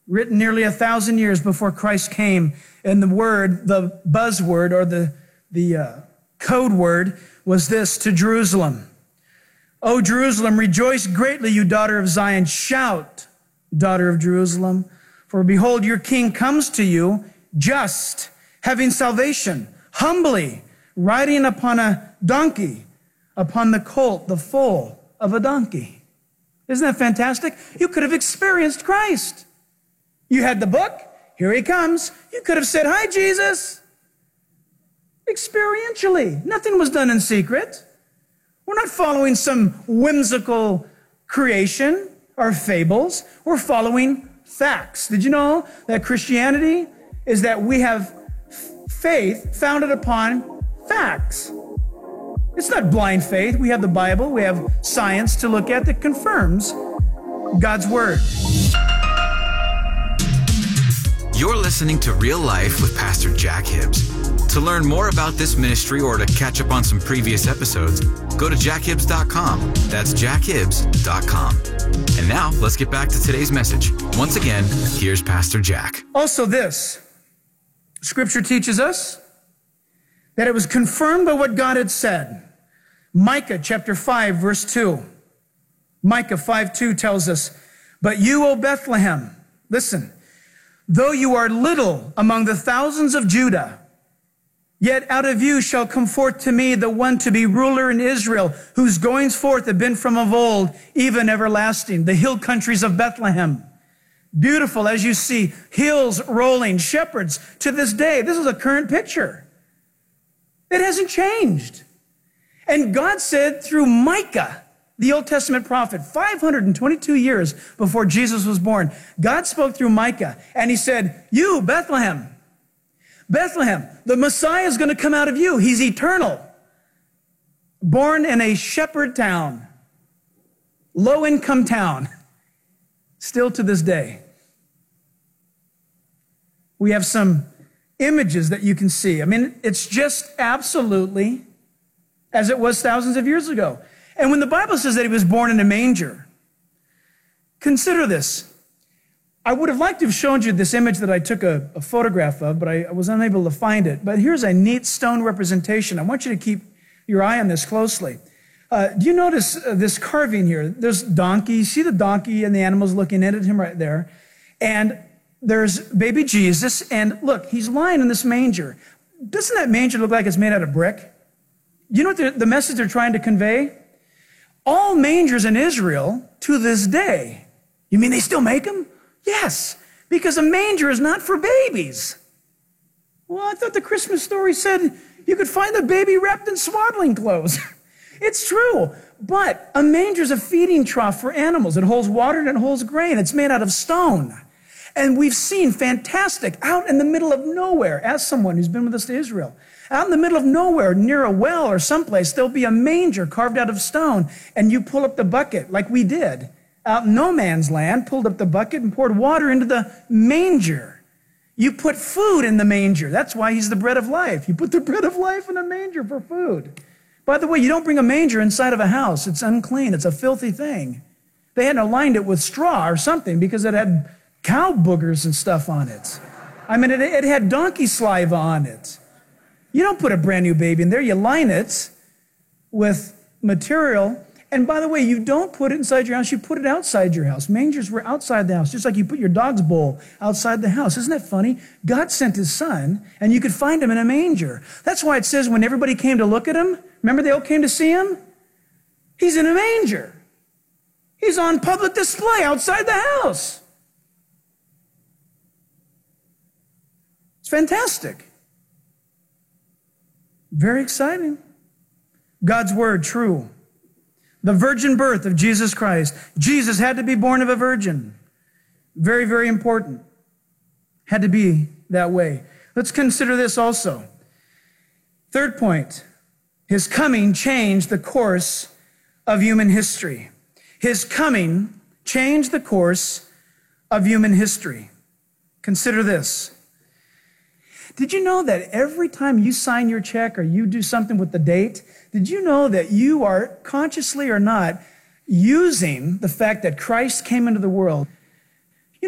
written nearly 1,000 years before Christ came. And the word, the buzzword or the code word was this to Jerusalem. O Jerusalem, rejoice greatly, you daughter of Zion. Shout, daughter of Jerusalem. For behold, your king comes to you just, having salvation, humbly, riding upon a donkey, upon the colt, the foal of a donkey. Isn't that fantastic? You could have experienced Christ. You had the book. Here he comes. You could have said, hi, Jesus. Experientially. Nothing was done in secret. We're not following some whimsical creation or fables. We're following facts. Did you know that Christianity is that we have faith founded upon facts? It's not blind faith. We have the Bible. We have science to look at that confirms God's word. You're listening to Real Life with Pastor Jack Hibbs. To learn more about this ministry or to catch up on some previous episodes, go to jackhibbs.com. That's jackhibbs.com. And now let's get back to today's message. Once again, here's Pastor Jack. Also this, Scripture teaches us that it was confirmed by what God had said. Micah chapter 5, verse 2. Micah 5:2 tells us, but you, O Bethlehem, listen, though you are little among the thousands of Judah, yet out of you shall come forth to me the one to be ruler in Israel, whose goings forth have been from of old, even everlasting. The hill countries of Bethlehem. Beautiful, as you see, hills rolling, shepherds to this day. This is a current picture. It hasn't changed. And God said through Micah, the Old Testament prophet, 522 years before Jesus was born, God spoke through Micah, and he said, you, Bethlehem, the Messiah is going to come out of you. He's eternal. Born in a shepherd town, low-income town, still to this day. We have some images that you can see. I mean, it's just absolutely as it was thousands of years ago. And when the Bible says that he was born in a manger, consider this. I would have liked to have shown you this image that I took a photograph of, but I was unable to find it. But here's a neat stone representation. I want you to keep your eye on this closely. Do you notice this carving here? There's donkey. See the donkey and the animals looking at him right there. And there's baby Jesus. And look, he's lying in this manger. Doesn't that manger look like it's made out of brick? You know what the message they're trying to convey? All mangers in Israel to this day. You mean they still make them? Yes, because a manger is not for babies. Well, I thought the Christmas story said you could find the baby wrapped in swaddling clothes. It's true, but a manger is a feeding trough for animals. It holds water and it holds grain. It's made out of stone. And we've seen fantastic out in the middle of nowhere, as someone who's been with us to Israel, out in the middle of nowhere near a well or someplace, there'll be a manger carved out of stone, and you pull up the bucket like we did out in no man's land, pulled up the bucket and poured water into the manger. You put food in the manger. That's why he's the bread of life. You put the bread of life in a manger for food. By the way, you don't bring a manger inside of a house. It's unclean. It's a filthy thing. They hadn't aligned it with straw or something because it had cow boogers and stuff on it. I mean, it had donkey saliva on it. You don't put a brand new baby in there. You line it with material. And by the way, you don't put it inside your house. You put it outside your house. Mangers were outside the house, just like you put your dog's bowl outside the house. Isn't that funny? God sent his son, and you could find him in a manger. That's why it says when everybody came to look at him, remember they all came to see him? He's in a manger. He's on public display outside the house. It's fantastic. Very exciting. God's word, true. The virgin birth of Jesus Christ. Jesus had to be born of a virgin. Very, very important. Had to be that way. Let's consider this also. Third point. His coming changed the course of human history. His coming changed the course of human history. Consider this. Did you know that every time you sign your check or you do something with the date, did you know that you are, consciously or not, using the fact that Christ came into the world